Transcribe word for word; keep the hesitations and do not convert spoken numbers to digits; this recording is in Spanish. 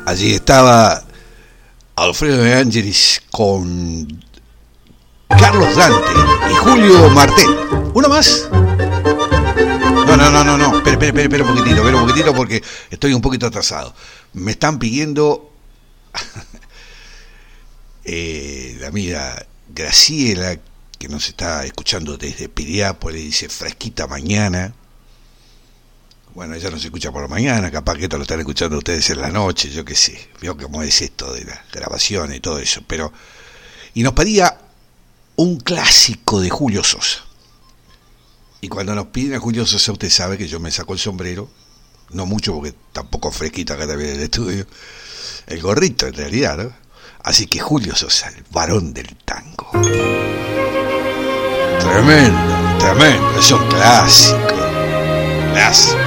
Allí estaba Alfredo De Angelis con Carlos Dante y Julio Martel. ¿Uno más? No, no, no, no, no. Espera, espera, espera un poquitito, espera un poquitito porque estoy un poquito atrasado. Me están pidiendo eh, la amiga Graciela, que nos está escuchando desde Piriápolis, dice fresquita mañana. Bueno, ella no se escucha por la mañana, capaz que esto lo están escuchando ustedes en la noche, yo qué sé. Veo cómo es esto de las grabaciones y todo eso. Pero y nos pedía un clásico de Julio Sosa. Y cuando nos piden a Julio Sosa, usted sabe que yo me saco el sombrero, no mucho porque tampoco fresquito acá también en el estudio, el gorrito en realidad, ¿no? Así que Julio Sosa, el varón del tango. Tremendo, tremendo, es un clásico, clásico.